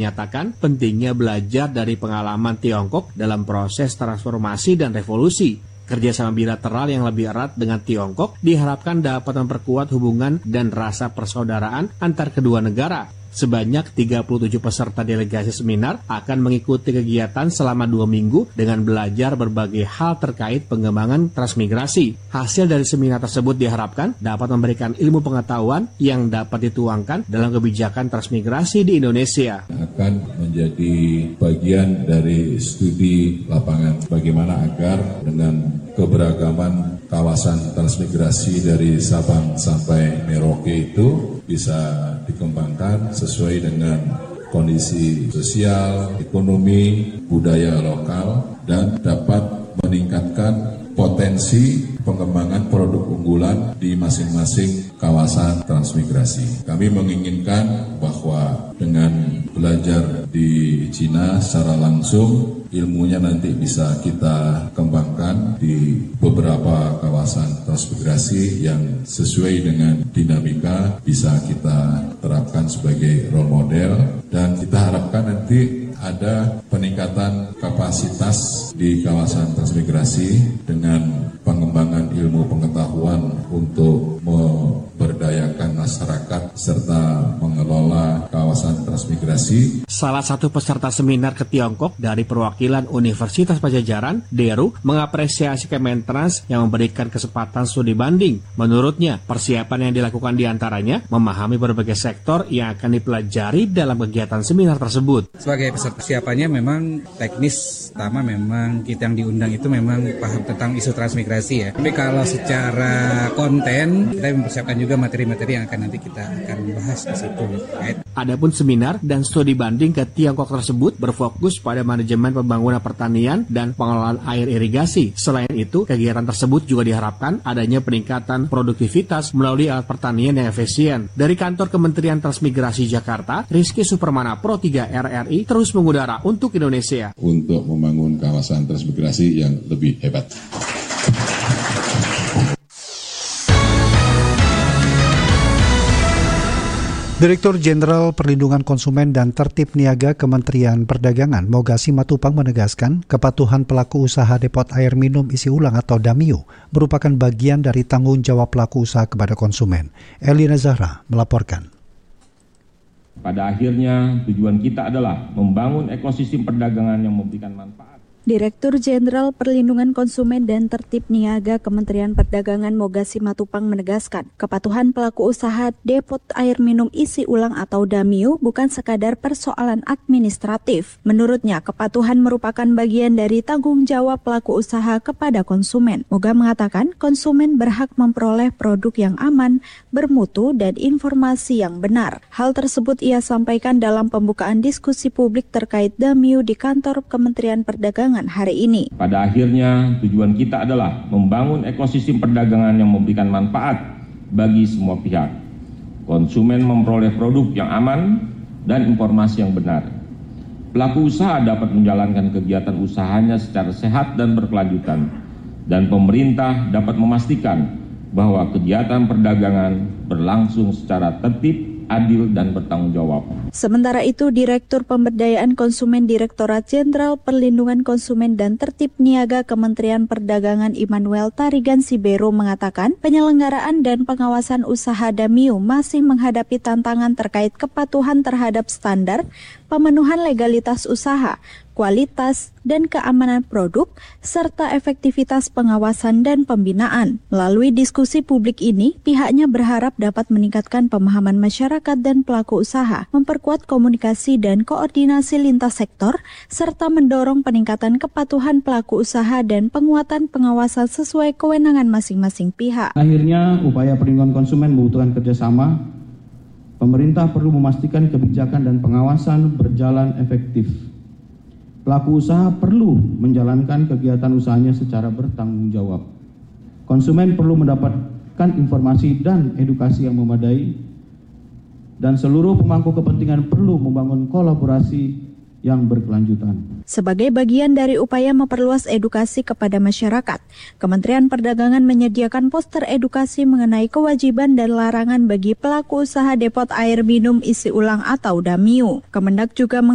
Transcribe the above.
menyatakan pentingnya belajar dari pengalaman Tiongkok dalam proses transformasi dan revolusi. Kerjasama bilateral yang lebih erat dengan Tiongkok diharapkan dapat memperkuat hubungan dan rasa persaudaraan antar kedua negara. Sebanyak 37 peserta delegasi seminar akan mengikuti kegiatan selama 2 minggu dengan belajar berbagai hal terkait pengembangan transmigrasi. Hasil dari seminar tersebut diharapkan dapat memberikan ilmu pengetahuan yang dapat dituangkan dalam kebijakan transmigrasi di Indonesia. Akan menjadi bagian dari studi lapangan bagaimana agar dengan keberagaman kawasan transmigrasi dari Sabang sampai Merauke itu bisa dikembangkan sesuai dengan kondisi sosial, ekonomi, budaya lokal, dan dapat meningkatkan potensi pengembangan produk unggulan di masing-masing kawasan transmigrasi. Kami menginginkan bahwa dengan belajar di Cina secara langsung, ilmunya nanti bisa kita kembangkan di beberapa kawasan transmigrasi yang sesuai dengan dinamika bisa kita terapkan sebagai role model, dan kita harapkan nanti ada peningkatan kapasitas di kawasan transmigrasi dengan pengembangan ilmu pengetahuan untuk memberdayakan masyarakat serta mengelola kawasan transmigrasi. Salah satu peserta seminar ke Tiongkok dari perwakilan Universitas Padjadjaran, Deru, mengapresiasi Kementrans yang memberikan kesempatan studi banding. Menurutnya, persiapan yang dilakukan diantaranya memahami berbagai sektor yang akan dipelajari dalam kegiatan seminar tersebut. Sebagai peserta persiapannya memang teknis, pertama memang kita yang diundang itu memang paham tentang isu transmigrasi ya. Tapi kalau secara konten, kita mempersiapkan juga materi-materi yang akan nanti kita akan bahas di situ. Adapun seminar dan studi banding ke Tiongkok tersebut berfokus pada manajemen pembangunan pertanian dan pengelolaan air irigasi. Selain itu, kegiatan tersebut juga diharapkan adanya peningkatan produktivitas melalui alat pertanian yang efisien. Dari kantor Kementerian Transmigrasi Jakarta, Rizky Supermana Pro 3 RRI terus mengudara untuk Indonesia. Untuk membangun kawasan transmigrasi yang lebih hebat. Direktur Jenderal Perlindungan Konsumen dan Tertib Niaga Kementerian Perdagangan Moga Simatupang menegaskan kepatuhan pelaku usaha depot air minum isi ulang atau DAMIU merupakan bagian dari tanggung jawab pelaku usaha kepada konsumen. Elina Zahra melaporkan. Pada akhirnya tujuan kita adalah membangun ekosistem perdagangan yang memberikan manfaat. Direktur Jenderal Perlindungan Konsumen dan Tertib Niaga Kementerian Perdagangan Moga Simatupang menegaskan, kepatuhan pelaku usaha depot air minum isi ulang atau DAMIU bukan sekadar persoalan administratif. Menurutnya, kepatuhan merupakan bagian dari tanggung jawab pelaku usaha kepada konsumen. Moga mengatakan, konsumen berhak memperoleh produk yang aman, bermutu, dan informasi yang benar. Hal tersebut ia sampaikan dalam pembukaan diskusi publik terkait DAMIU di kantor Kementerian Perdagangan hari ini. Pada akhirnya tujuan kita adalah membangun ekosistem perdagangan yang memberikan manfaat bagi semua pihak. Konsumen memperoleh produk yang aman dan informasi yang benar. Pelaku usaha dapat menjalankan kegiatan usahanya secara sehat dan berkelanjutan. Dan pemerintah dapat memastikan bahwa kegiatan perdagangan berlangsung secara tertib, adil, dan bertanggung jawab. Sementara itu, Direktur Pemberdayaan Konsumen Direktorat Jenderal Perlindungan Konsumen dan Tertib Niaga Kementerian Perdagangan Immanuel Tarigan Sibero mengatakan, penyelenggaraan dan pengawasan usaha DAMIU masih menghadapi tantangan terkait kepatuhan terhadap standar, pemenuhan legalitas usaha, kualitas, dan keamanan produk, serta efektivitas pengawasan dan pembinaan. Melalui diskusi publik ini, pihaknya berharap dapat meningkatkan pemahaman masyarakat dan pelaku usaha, memperkuat komunikasi dan koordinasi lintas sektor, serta mendorong peningkatan kepatuhan pelaku usaha dan penguatan pengawasan sesuai kewenangan masing-masing pihak. Akhirnya, upaya perlindungan konsumen membutuhkan kerjasama. Pemerintah perlu memastikan kebijakan dan pengawasan berjalan efektif. Pelaku usaha perlu menjalankan kegiatan usahanya secara bertanggung jawab. Konsumen perlu mendapatkan informasi dan edukasi yang memadai, dan seluruh pemangku kepentingan perlu membangun kolaborasi yang berkelanjutan. Sebagai bagian dari upaya memperluas edukasi kepada masyarakat, Kementerian Perdagangan menyediakan poster edukasi mengenai kewajiban dan larangan bagi pelaku usaha depot air minum isi ulang atau DAMIU. Kemendak juga